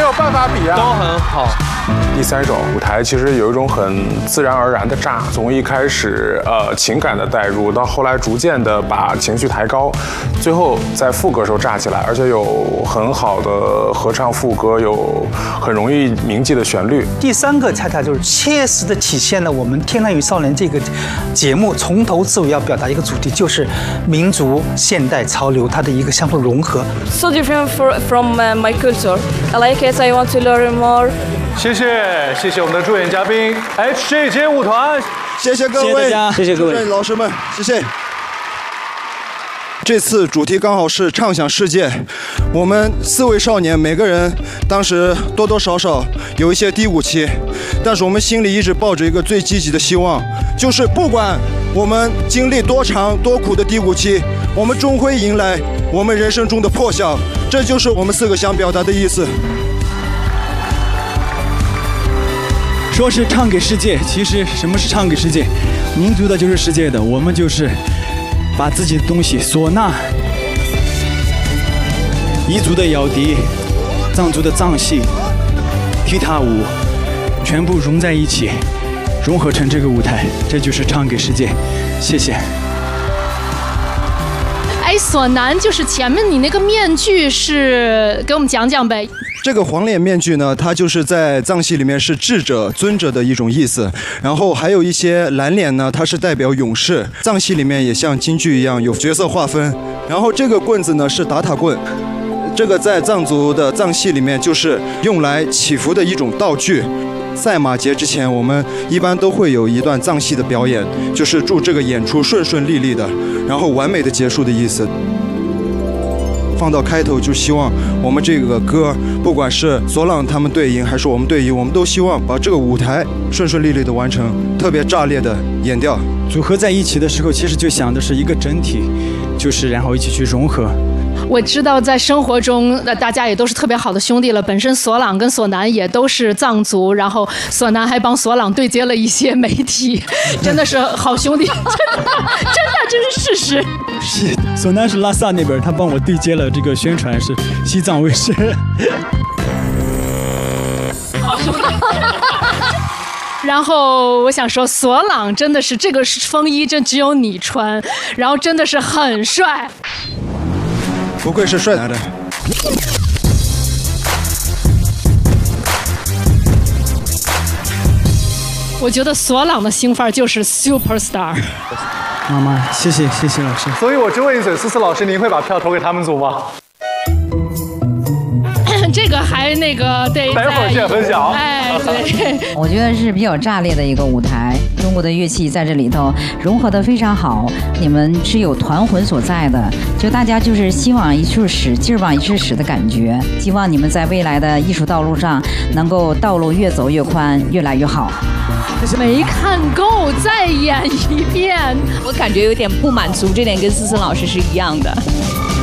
有办法比啊， 都很好。 第三种舞台其实有一种很自然而然的炸，从一开始情感的带入，到后来逐渐的把情绪抬高，最后在副歌时候炸起来，而且有很好的合唱副歌，有很容易铭记的旋律。 第三个恰恰就是切实的体现了我们《天籁与少年》这个节目从头至尾要表达一个主题，就是民族现代潮流它的一个相互融合。 So different from my culture. I like it. I want to learn more. 谢谢我们的助演嘉宾 HJ 街舞团， 谢谢各位， 谢谢各位老师们，谢谢。这次主题刚好是畅想世界，我们4位少年每个人当时多多少少有一些低谷期，但是我们心里一直抱着一个最积极的希望，就是不管我们经历多长多苦的低谷期，我们终会迎来我们人生中的破晓，这就是我们4个想表达的意思。 说是唱给世界，其实什么是唱给世界？民族的就是世界的，我们就是把自己的东西，唢呐、彝族的瑶笛、藏族的藏戏、踢踏舞，全部融在一起，融合成这个舞台，这就是唱给世界。谢谢。 哎，唢呐就是前面你那个面具是给我们讲讲呗。 这个黄脸面具呢，它就是在藏戏里面是智者、尊者的一种意思。然后还有一些蓝脸呢，它是代表勇士。藏戏里面也像京剧一样有角色划分。然后这个棍子呢是达塔棍，这个在藏族的藏戏里面就是用来祈福的一种道具。赛马节之前，我们一般都会有一段藏戏的表演，就是祝这个演出顺顺利利的，然后完美的结束的意思。放到开头就希望我们这个歌，不管是索朗他们队赢还是我们队赢，我们都希望把这个舞台顺顺利利的完成，特别炸裂的演掉。 组合在一起的时候，其实就想的是一个整体，就是然后一起去融合。 我知道在生活中，大家也都是特别好的兄弟了。本身索朗跟索南也都是藏族，然后索南还帮索朗对接了一些媒体，真的是好兄弟，真的这是事实。 是，索南是拉萨那边，他帮我对接了这个宣传，是西藏卫视。 好兄弟。然后我想说，索朗真的是这个风衣真只有你穿，然后真的是很帅。 不愧是帅男的。 我觉得索朗的新范儿就是 superstar。 妈妈，谢谢老师。 所以我就问一嘴，思思老师，您会把票投给他们组吗？ 这个还那个得待会儿见分晓。 哎，对， 我觉得是比较炸裂的一个舞台，中国的乐器在这里头融合得非常好，你们是有团魂所在的，就大家就是心往一处使，劲儿往一处使的感觉。希望你们在未来的艺术道路上能够道路越走越宽，越来越好。 没看够，再演一遍。 我感觉有点不满足，这点跟思思老师是一样的。